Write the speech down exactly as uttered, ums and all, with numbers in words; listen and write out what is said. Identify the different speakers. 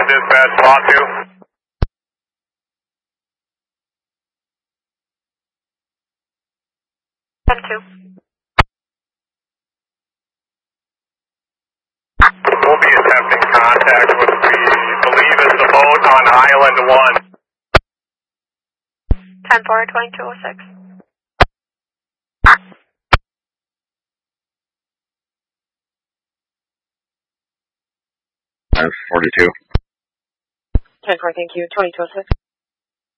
Speaker 1: dispatch, spot two.
Speaker 2: ten two.
Speaker 1: We'll be attempting contact with what we believe is the boat on Island one.
Speaker 2: ten four, twenty-two oh six.
Speaker 3: That's forty-two.
Speaker 2: ten four, thank you, twenty-two oh six.